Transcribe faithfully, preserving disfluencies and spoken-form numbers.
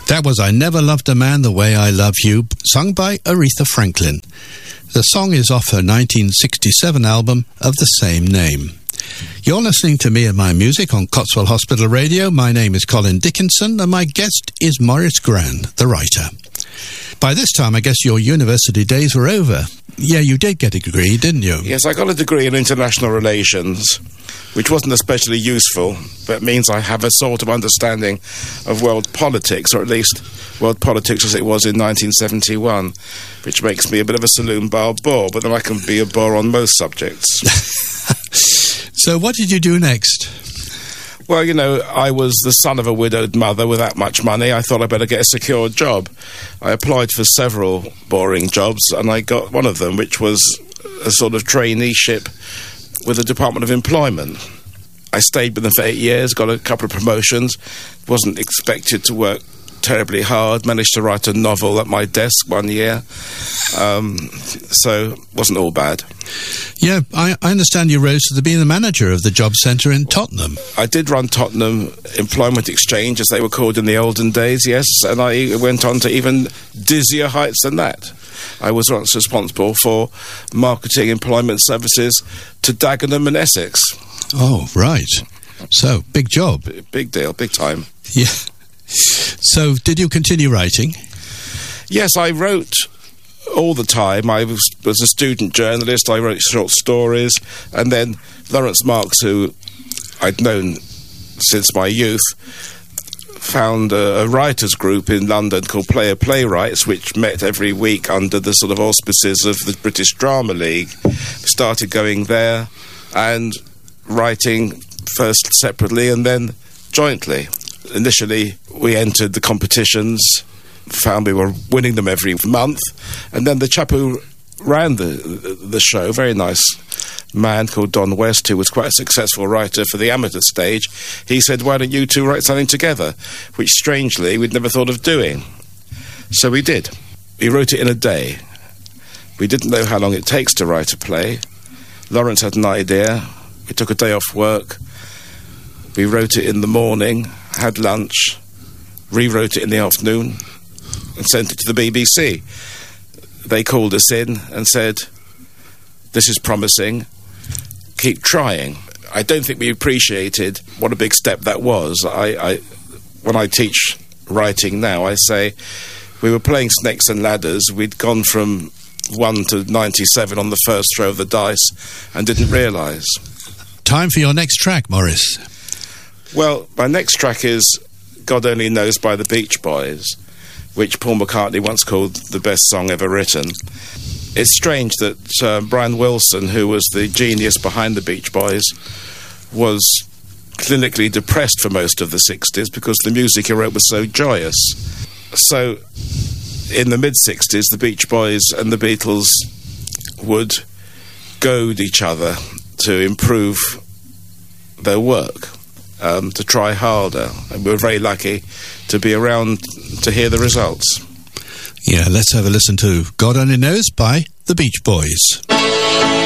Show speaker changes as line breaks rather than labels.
That was I Never Loved a Man the Way I Love You, sung by Aretha Franklin. The song is off her nineteen sixty-seven album of the same name. You're listening to Me and My Music on Cotswold Hospital Radio. My name is Colin Dickinson, and my guest is Maurice Gran, the writer. By this time, I guess your university days were over. Yeah, you did get a degree, didn't you?
Yes, I got a degree in international relations, which wasn't especially useful, but means I have a sort of understanding of world politics, or at least world politics as it was in nineteen seventy-one, which makes me a bit of a saloon bar bore, but then I can be a bore on most subjects.
So what did you do next?
Well, you know, I was the son of a widowed mother with that much money. I thought I'd better get a secure job. I applied for several boring jobs, and I got one of them, which was a sort of traineeship with the Department of Employment. I stayed with them for eight years, got a couple of promotions, wasn't expected to work terribly hard, managed to write a novel at my desk one year, um, so wasn't all bad.
Yeah, I, I understand you rose to being the manager of the job centre in Tottenham.
I did run Tottenham Employment Exchange, as they were called in the olden days, yes, and I went on to even dizzier heights than that. I was once responsible for marketing employment services to Dagenham and Essex.
Oh, right. So, big job.
B- big deal, big time.
Yeah. So, did you continue writing?
Yes, I wrote all the time. I was, was a student journalist. I wrote short stories. And then Lawrence Marks, who I'd known since my youth, found a, a writers' group in London called Player Playwrights, which met every week under the sort of auspices of the British Drama League. Started going there and writing first separately and then jointly. Initially, we entered the competitions, found we were winning them every month, and then the chap who ran the, the, the show, very nice man called Don West, who was quite a successful writer for the amateur stage, he said, why don't you two write something together? Which, strangely, we'd never thought of doing. So we did. We wrote it in a day. We didn't know how long it takes to write a play. Lawrence had an idea. We took a day off work. We wrote it in the morning, had lunch, rewrote it in the afternoon, and sent it to the B B C. They called us in and said, this is promising, keep trying. I don't think we appreciated what a big step that was. I, I, when I teach writing now, I say, we were playing Snakes and Ladders, we'd gone from one to ninety-seven on the first throw of the dice, and didn't realise.
Time for your next track, Maurice.
Well, my next track is God Only Knows by the Beach Boys, which Paul McCartney once called the best song ever written. It's strange that uh, Brian Wilson, who was the genius behind the Beach Boys, was clinically depressed for most of the sixties because the music he wrote was so joyous. So, in the mid-sixties, the Beach Boys and the Beatles would goad each other to improve their work. Um, to try harder, and we were very lucky to be around to hear the results.
Yeah, let's have a listen to God Only Knows by the Beach Boys.